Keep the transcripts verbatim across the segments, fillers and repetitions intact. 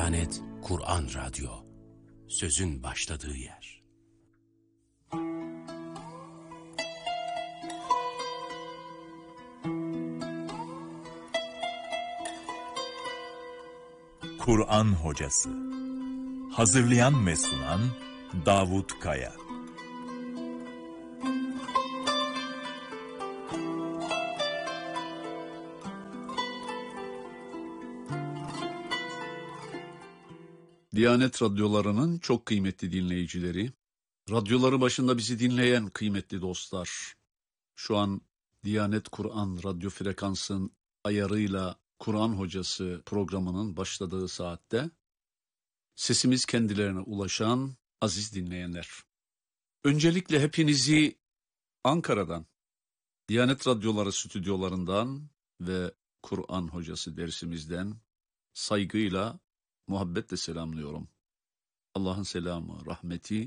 Diyanet Kur'an Radyo, sözün başladığı yer. Kur'an Hocası. Hazırlayan ve sunan Davut Kaya. Diyanet radyolarının çok kıymetli dinleyicileri, radyoları başında bizi dinleyen kıymetli dostlar, şu an Diyanet Kur'an radyo frekansın ayarıyla Kur'an Hocası programının başladığı saatte sesimiz kendilerine ulaşan aziz dinleyenler. Öncelikle hepinizi Ankara'dan, Diyanet Radyoları stüdyolarından ve Kur'an Hocası dersimizden saygıyla, muhabbetle selamlıyorum. Allah'ın selamı, rahmeti,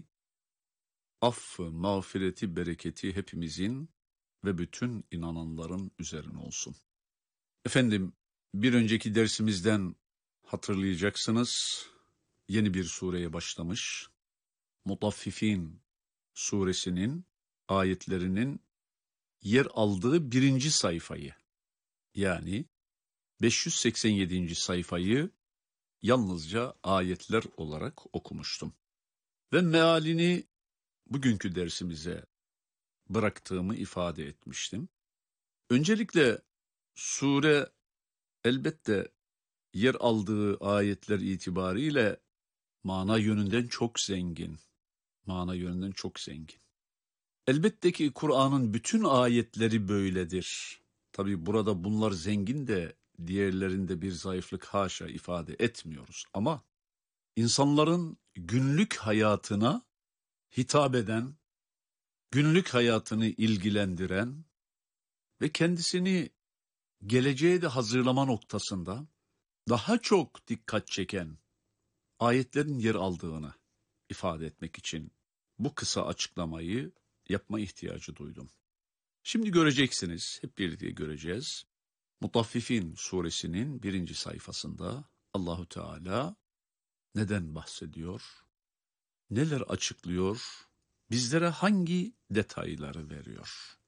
affı, mağfireti, bereketi hepimizin ve bütün inananların üzerine olsun. Efendim, bir önceki dersimizden hatırlayacaksınız, yeni bir sureye başlamış. Mutaffifin suresinin ayetlerinin yer aldığı birinci sayfayı, yani beş yüz seksen yedinci sayfayı yalnızca ayetler olarak okumuştum. Ve mealini bugünkü dersimize bıraktığımı ifade etmiştim. Öncelikle sure elbette yer aldığı ayetler itibariyle mana yönünden çok zengin. Mana yönünden çok zengin. Elbette ki Kur'an'ın bütün ayetleri böyledir. Tabii burada bunlar zengin de diğerlerinde bir zayıflık haşa ifade etmiyoruz. Ama insanların günlük hayatına hitap eden, günlük hayatını ilgilendiren ve kendisini geleceğe de hazırlama noktasında daha çok dikkat çeken ayetlerin yer aldığını ifade etmek için bu kısa açıklamayı yapma ihtiyacı duydum. Şimdi göreceksiniz, hep birlikte göreceğiz. Mutaffifin suresinin birinci sayfasında Allahu Teala neden bahsediyor, neler açıklıyor, bizlere hangi detayları veriyor?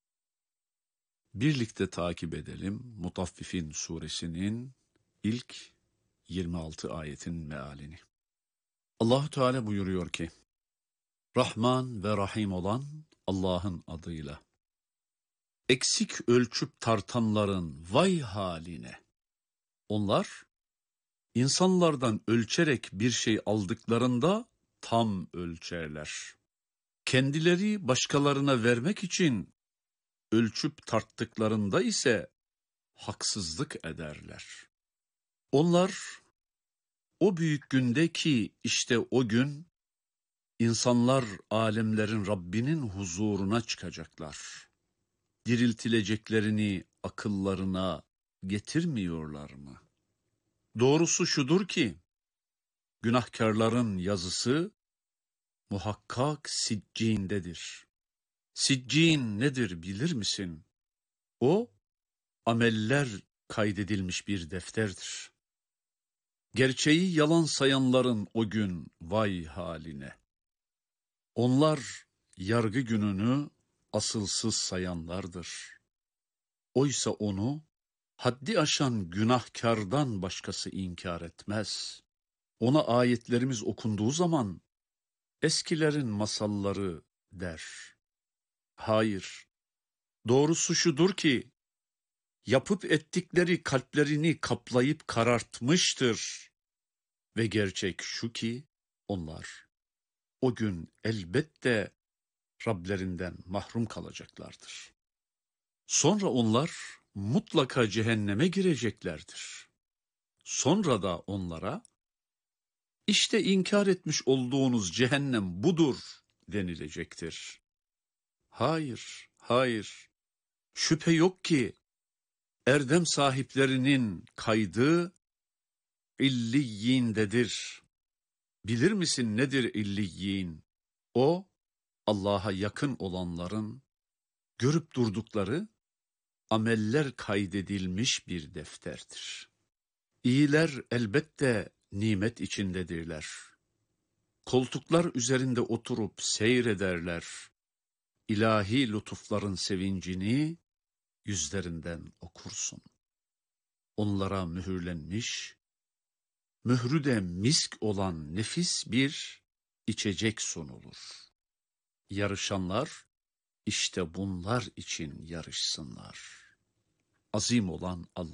Birlikte takip edelim Mutaffifin suresinin ilk yirmi altı ayetin mealini. Allahu Teala buyuruyor ki, Rahman ve Rahim olan Allah'ın adıyla. Eksik ölçüp tartanların vay haline. Onlar, insanlardan ölçerek bir şey aldıklarında tam ölçerler. Kendileri başkalarına vermek için ölçüp tarttıklarında ise haksızlık ederler. Onlar, o büyük günde ki işte o gün, insanlar alemlerin Rabbinin huzuruna çıkacaklar. Diriltileceklerini akıllarına getirmiyorlar mı? Doğrusu şudur ki, günahkarların yazısı muhakkak siccindedir. Siccin nedir bilir misin? O, ameller kaydedilmiş bir defterdir. Gerçeği yalan sayanların o gün vay haline. Onlar yargı gününü asılsız sayanlardır. Oysa onu haddi aşan günahkardan başkası inkar etmez. Ona ayetlerimiz okunduğu zaman eskilerin masalları der. Hayır, doğrusu şudur ki yapıp ettikleri kalplerini kaplayıp karartmıştır. Ve gerçek şu ki onlar o gün elbette Rablerinden mahrum kalacaklardır. Sonra onlar mutlaka cehenneme gireceklerdir. Sonra da onlara, işte inkar etmiş olduğunuz cehennem budur denilecektir. Hayır, hayır, şüphe yok ki erdem sahiplerinin kaydı illiyindedir. Bilir misin nedir illiyin? O, Allah'a yakın olanların görüp durdukları ameller kaydedilmiş bir defterdir. İyiler elbette nimet içindedirler. Koltuklar üzerinde oturup seyrederler. İlahi lütufların sevincini yüzlerinden okursun. Onlara mühürlenmiş, mührü de misk olan nefis bir içecek sunulur. Yarışanlar işte bunlar için yarışsınlar. Azim olan Allah